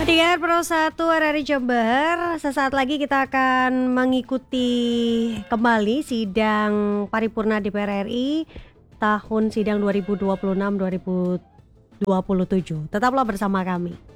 Pendengar Pro 1 RRI Jember, sesaat lagi kita akan mengikuti kembali sidang paripurna DPR RI tahun sidang 2026-2027. Tetaplah bersama kami.